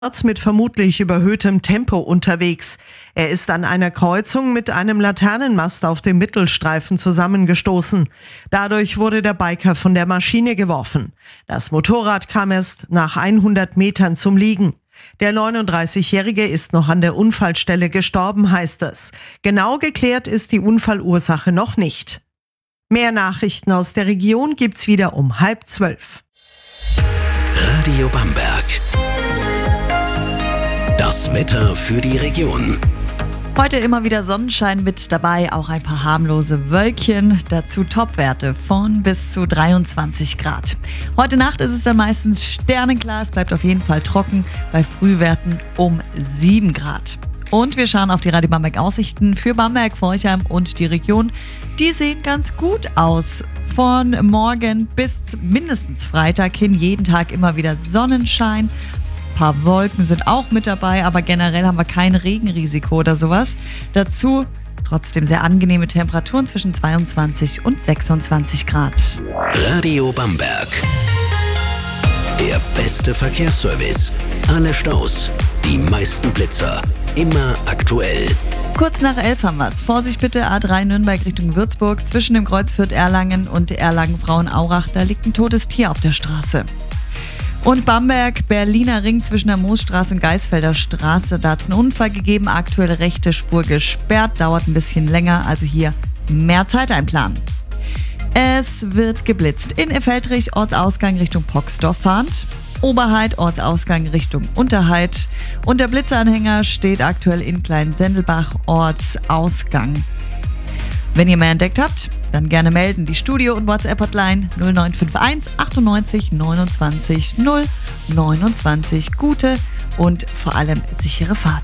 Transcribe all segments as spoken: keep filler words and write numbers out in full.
mit vermutlich überhöhtem Tempo unterwegs. Er ist an einer Kreuzung mit einem Laternenmast auf dem Mittelstreifen zusammengestoßen. Dadurch wurde der Biker von der Maschine geworfen. Das Motorrad kam erst nach hundert Metern zum Liegen. Der neununddreißigjährige ist noch an der Unfallstelle gestorben, heißt es. Genau geklärt ist die Unfallursache noch nicht. Mehr Nachrichten aus der Region gibt's wieder um halb zwölf. Radio Bamberg. Das Wetter für die Region. Heute immer wieder Sonnenschein mit dabei, auch ein paar harmlose Wölkchen. Dazu Topwerte von bis zu dreiundzwanzig Grad. Heute Nacht ist es dann meistens sternenklar, es bleibt auf jeden Fall trocken, bei Frühwerten um sieben Grad. Und wir schauen auf die Radio Bamberg Aussichten für Bamberg, Forchheim und die Region. Die sehen ganz gut aus. Von morgen bis mindestens Freitag hin jeden Tag immer wieder Sonnenschein. Ein paar Wolken sind auch mit dabei, aber generell haben wir kein Regenrisiko oder sowas. Dazu trotzdem sehr angenehme Temperaturen zwischen zweiundzwanzig und sechsundzwanzig Grad. Radio Bamberg. Der beste Verkehrsservice. Alle Staus, die meisten Blitzer. Immer aktuell. Kurz nach elf haben wir es. Vorsicht bitte, A drei Nürnberg Richtung Würzburg. Zwischen dem Kreuz Fürth-Erlangen und Erlangen-Frauenaurach, da liegt ein totes Tier auf der Straße. Und Bamberg, Berliner Ring zwischen der Moosstraße und Geisfelder Straße. Da hat es einen Unfall gegeben, aktuell rechte Spur gesperrt, dauert ein bisschen länger, also hier mehr Zeit einplanen. Es wird geblitzt in Feldrich, Ortsausgang Richtung Poxdorf fahrend. Oberheid, Ortsausgang Richtung Unterheid. Und der Blitzanhänger steht aktuell in Kleinsendelbach, Ortsausgang. Wenn ihr mehr entdeckt habt, dann gerne melden. Die Studio- und WhatsApp-Hotline null neun fünf eins achtundneunzig neunundzwanzig null neunundzwanzig. Gute und vor allem sichere Fahrt.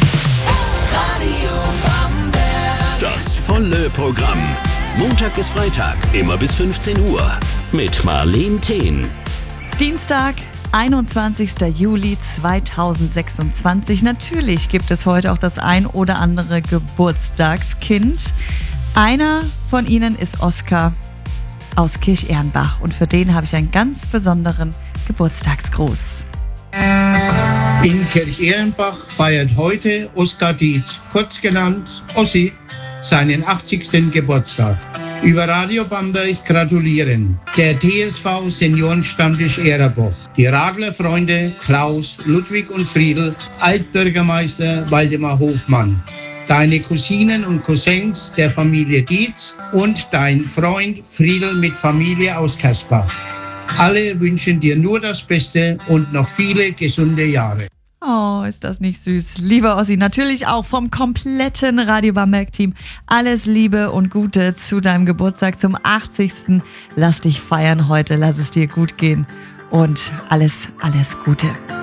Radio Bamberg. Das volle Programm. Montag bis Freitag, immer bis fünfzehn Uhr. Mit Marleen Thehn. Dienstag, einundzwanzigster Juli zweitausendsechsundzwanzig. Natürlich gibt es heute auch das ein oder andere Geburtstagskind. Einer von ihnen ist Oskar aus Kirch-Ehrenbach und für den habe ich einen ganz besonderen Geburtstagsgruß. In Kirch-Ehrenbach feiert heute Oskar Dietz, kurz genannt Ossi, seinen achtzigsten Geburtstag. Über Radio Bamberg gratulieren der T S V Seniorenstammtisch Ehrenbach, die Radlerfreunde Klaus, Ludwig und Friedel, Altbürgermeister Waldemar Hofmann, deine Cousinen und Cousins der Familie Dietz und dein Freund Friedel mit Familie aus Kersbach. Alle wünschen dir nur das Beste und noch viele gesunde Jahre. Oh, ist das nicht süß. Lieber Ossi, natürlich auch vom kompletten Radio Bamberg-Team. Alles Liebe und Gute zu deinem Geburtstag, zum achtzigsten Lass dich feiern heute, lass es dir gut gehen und alles, alles Gute.